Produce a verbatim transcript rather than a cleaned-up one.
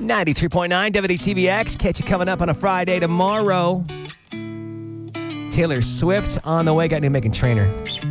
ninety-three point nine W T V X. Catch you coming up on a Friday tomorrow. Taylor Swift on the way. Got new Meghan Trainor.